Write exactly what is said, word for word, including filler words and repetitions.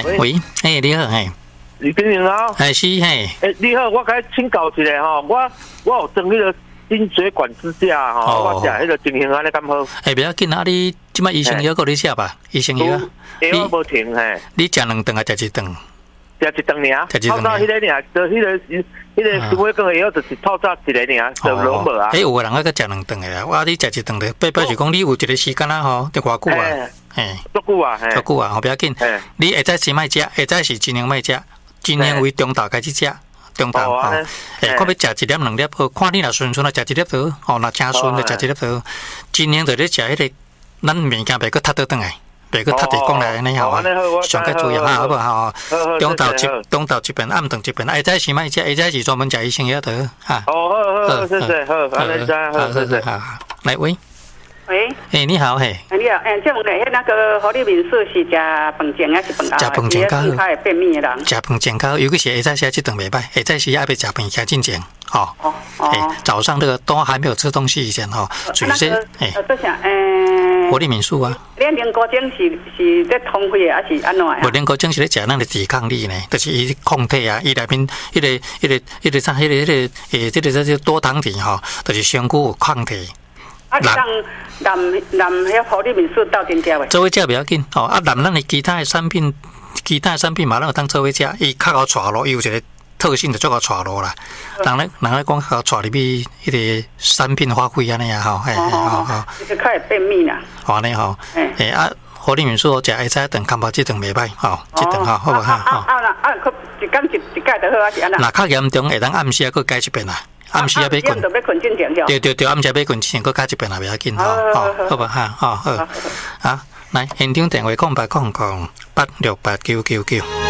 喂，嘿，你好，嘿， 李经理好， 哎是嘿， 诶，你好，我甲你请教一下吼，我我有装迄个心血管支架吼，我食迄个情形安尼敢好？ 哎，不要紧啊，你即摆医生药够你食吧？医生药， 你我无停嘿， 你食两顿啊，食一顿？ 食一顿尔， 食一顿。 透早迄个尔，就迄个迄个心血管的药就是透早一个尔，就拢无啊。 哎，有个人爱个食两顿的啦，我你食一顿的，表表示讲你有一个时间啊吼，得偌久啊？嘿， 足久啊，嘿， 足久啊，吼不要紧。你下早先莫食，下早是尽量莫食，尽量为中昼开始食。中昼吼，诶，我要食一粒两粒好，看你若顺顺啊，食一粒好，吼，若正顺就食一粒好，尽量就咧食迄个，咱物件袂搁塌倒转来，袂搁塌地讲来安尼吼，上个注意哈，好不好？中昼一中晝一遍，暗顿一遍，下早时莫食，下早时专门食医生药得哈。 哦，好好，谢谢，好，安尼知，好，谢谢， 好，来喂。 喂， 哎，你好，嘿， 你好，哎，这问题，那个合理民宿是食饭前还是饭后？ 食饭前较好， 会便秘的人。 食饭前较好，尤其是下早时这顿袂歹，下早时还要食饭前进前，吼。哦哦。早上这个都还没有吃东西以前，吼，属于说，哎， 这啥？诶， 活力民宿啊。 你灵高精是是在通血还是安怎啊？ 无灵高精是咧食咱的抵抗力呢，就是伊抗体啊，伊内面迄个、迄个、迄个啥、迄个、迄个诶，这个这个多糖体吼，就是身躯有抗体。 啊，让南南遐合理民宿到真正的。 做伙食不要紧哦，啊，南咱的其他的产品，其他的产品嘛，咱有当做伙食，伊较好带路，伊有一个特性就足够带路啦。人咧，人咧讲较带入去迄个产品发挥安尼啊，吼，嘿，吼吼。 就是较会便秘啦。 安尼吼，诶啊，合理民宿食下早顿康巴这顿袂歹，吼，这顿吼，好不好？ 啊啊啊啊！可一工一一盖就好啊，是安那。 若较严重，会当暗时啊，佮改一遍啦。暗时也要困，对对对，暗时要困之前，佮加一遍也袂要紧吼，吼，好吧哈，吼好，啊，来现场电话空八空空八六八九九九。